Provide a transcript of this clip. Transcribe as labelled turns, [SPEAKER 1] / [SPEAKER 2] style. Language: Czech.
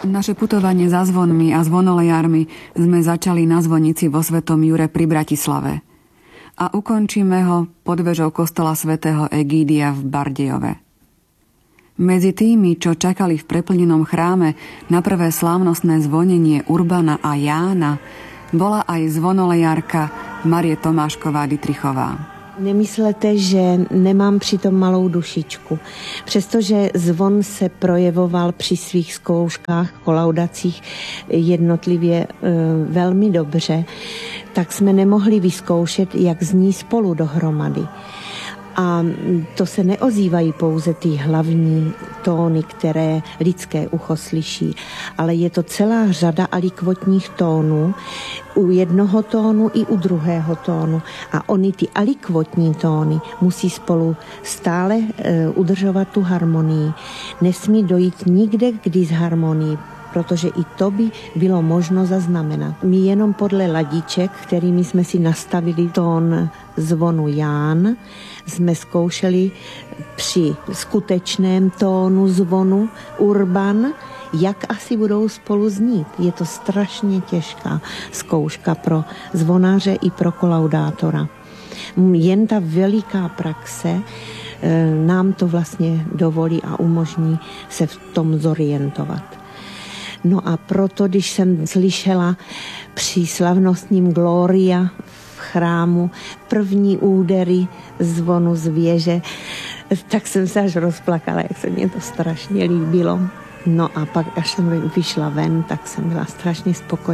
[SPEAKER 1] Naše putovanie za zvonmi a zvonolejármi sme začali na zvonici vo Svetom Jure pri Bratislave. A ukončíme ho pod vežou kostola svätého Egídia v Bardejove. Medzi tými, čo čakali v preplnenom chráme na prvé slávnostné zvonenie Urbana a Jána, bola aj zvonolejárka Marie Tomášková Dytrichová.
[SPEAKER 2] Nemyslete, že nemám přitom malou dušičku. Přestože zvon se projevoval při svých zkouškách, kolaudacích jednotlivě velmi dobře, tak jsme nemohli vyzkoušet, jak zní spolu dohromady. A to se neozývají pouze ty hlavní tóny, které lidské ucho slyší, ale je to celá řada alikvotních tónů, u jednoho tónu i u druhého tónu. A oni ty alikvotní tóny musí spolu stále udržovat tu harmonii. Nesmí dojít nikde k disharmonii, protože i to by bylo možno zaznamenat. My jenom podle ladiček, kterými jsme si nastavili tón zvonu Ján, jsme zkoušeli při skutečném tónu zvonu Urban, jak asi budou spolu znít. Je to strašně těžká zkouška pro zvonáře i pro kolaudátora. Jen ta veliká praxe nám to vlastně dovolí a umožní se v tom zorientovat. No a proto, když jsem slyšela při slavnostním Gloria v chrámu první údery zvonu z věže, tak jsem se až rozplakala, jak se mě to strašně líbilo. No a pak, až jsem vyšla ven, tak jsem byla strašně spokojená.